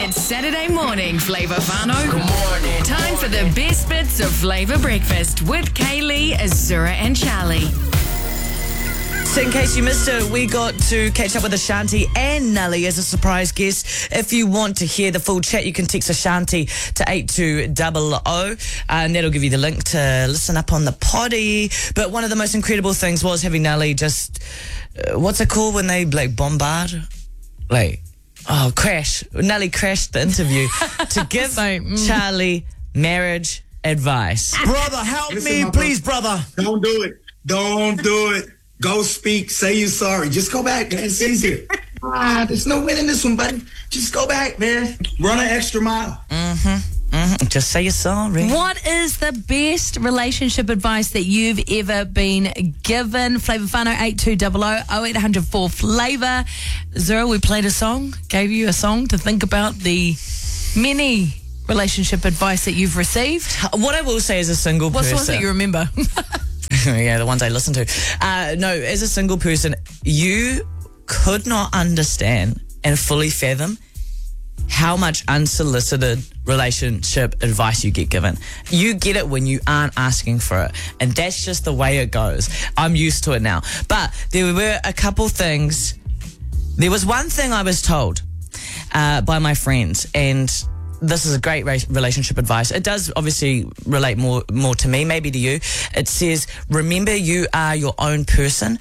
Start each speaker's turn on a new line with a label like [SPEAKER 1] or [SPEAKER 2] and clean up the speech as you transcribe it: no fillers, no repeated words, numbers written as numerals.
[SPEAKER 1] It's Saturday morning, Flavor Fano.
[SPEAKER 2] Good morning.
[SPEAKER 1] Time for the best bits of Flavor Breakfast with Kaylee, Azura and Charlie.
[SPEAKER 3] So in case you missed it, we got to catch up with Ashanti and Nelly as a surprise guest. If you want to hear the full chat, you can text Ashanti to 8200, and that'll give you the link to listen up on the potty. But one of the most incredible things was having Nelly just, what's it called when they bombard? Crash. Nelly crashed the interview to give Charlie marriage advice.
[SPEAKER 4] Brother, help me, please, brother.
[SPEAKER 2] Don't do it. Don't do it. Go speak. Say you're sorry. Just go back, man. It's easier. There's no winning this one, buddy. Just go back, man. Run an extra mile.
[SPEAKER 3] Just say you're sorry.
[SPEAKER 5] What is the best relationship advice that you've ever been given? Flavor Fano 8200 0800 4Flavor. Zura, we played a song, gave you a song to think about the many relationship advice that you've received.
[SPEAKER 3] What I will say as a single
[SPEAKER 5] What's
[SPEAKER 3] person...
[SPEAKER 5] the ones that you remember?
[SPEAKER 3] Yeah, the ones I listen to. No, as a single person, you could not understand and fully fathom how much unsolicited relationship advice you get given. You get it when you aren't asking for it, and that's just the way it goes. I'm used to it now. But there were a couple things. There was one thing I was told by my friends, and this is a great relationship advice. It does obviously relate more to me, maybe to you. It says, remember you are your own person,